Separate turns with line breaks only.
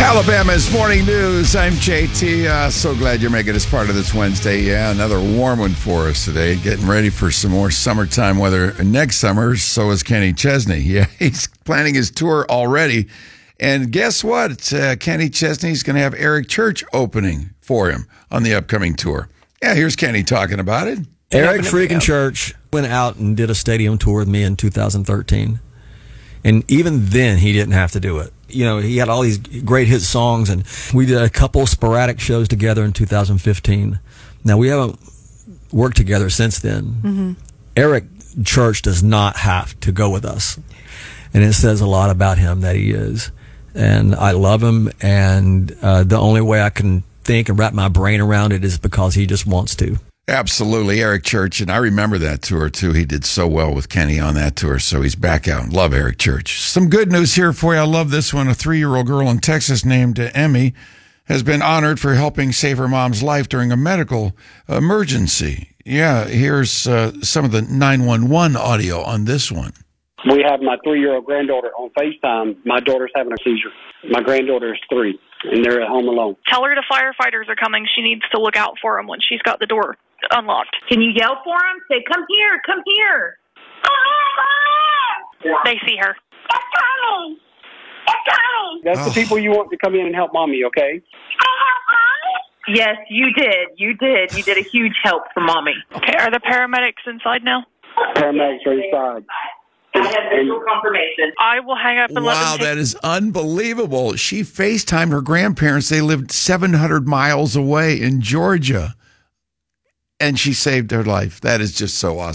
Alabama's Morning News. I'm JT. So glad you're making us part of this Wednesday. Yeah, another warm one for us today. Getting ready for some more summertime weather next summer. So is Kenny Chesney. Yeah, he's planning his tour already. And guess what? Kenny Chesney's going to have Eric Church opening for him on the upcoming tour. Yeah, here's Kenny talking about it.
Eric freaking Church went out and did a stadium tour with me in 2013. And even then, he didn't have to do it. You know, he had all these great hit songs, and we did a couple sporadic shows together in 2015. Now, we haven't worked together since then. Mm-hmm. Eric Church does not have to go with us. And it says a lot about him that he is. And I love him, and the only way I can think and wrap my brain around it is because he just wants to.
Absolutely, Eric Church, and I remember that tour, too. He did so well with Kenny on that tour, so he's back out. Love Eric Church. Some good news here for you. I love this one. A 3-year-old girl in Texas named Emmy has been honored for helping save her mom's life during a medical emergency. Yeah, here's some of the 911 audio on this one.
We have my 3-year-old granddaughter on FaceTime. My daughter's having a seizure. My granddaughter is 3, and they're at home alone.
Tell her the firefighters are coming. She needs to look out for them when she's got the door unlocked.
Can you yell for them? Say, come here, come here.
They see her.
It's coming. It's coming.
That's the people you want to come in and help Mommy, okay?
Yes, you did. You did. You did a huge help for Mommy.
Okay, are the paramedics inside now?
Paramedics are inside.
I have visual confirmation.
I will hang up and let them
Wow,
take...
that is unbelievable. She FaceTimed her grandparents. They lived 700 miles away in Georgia, and she saved their life. That is just so awesome.